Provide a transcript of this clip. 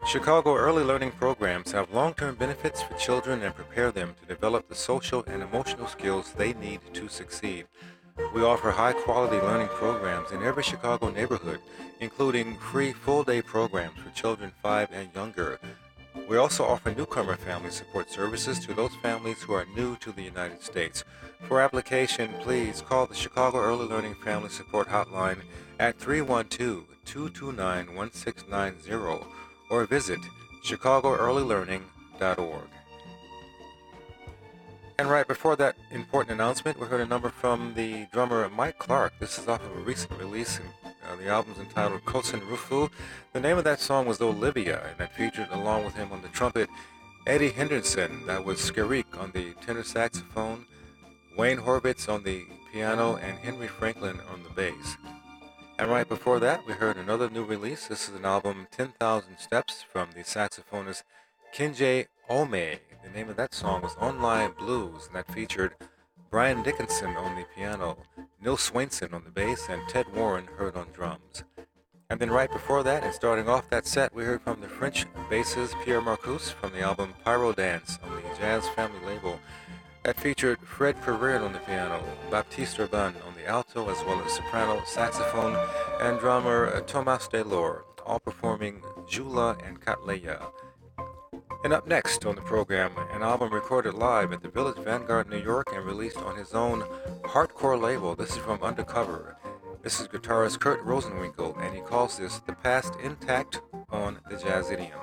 Chicago early learning programs have long-term benefits for children and prepare them to develop the social and emotional skills they need to succeed. We offer high-quality learning programs in every Chicago neighborhood, including free full-day programs for children 5 and younger. We also offer newcomer family support services to those families who are new to the United States. For application, please call the Chicago Early Learning Family Support Hotline at 312-229-1690 or visit chicagoearlylearning.org. And right before that important announcement, we heard a number from the drummer Mike Clark. This is off of a recent release, and the album's entitled Kosen Rufu. The name of that song was Olivia, and that featured along with him on the trumpet Eddie Henderson, that was Skerik on the tenor saxophone, Wayne Horvitz on the piano, and Henry Franklin on the bass. And right before that, we heard another new release. This is an album, 10,000 Steps, from the saxophonist Kinjay Ome. The name of that song was Online Blues, and that featured Brian Dickinson on the piano, Neil Swainson on the bass, and Ted Warren heard on drums. And then right before that, and starting off that set, we heard from the French bassist Pierre Marcus from the album Pyro Dance on the Jazz Family label. That featured Fred Ferrer on the piano, Baptiste Urban on the alto, as well as soprano, saxophone, and drummer Thomas Delors, all performing Jula and Katleya. And up next on the program, an album recorded live at the Village Vanguard, New York, and released on his own hardcore label. This is from Undercover. This is guitarist Kurt Rosenwinkel, and he calls this The Past Intact on the Jazzidium.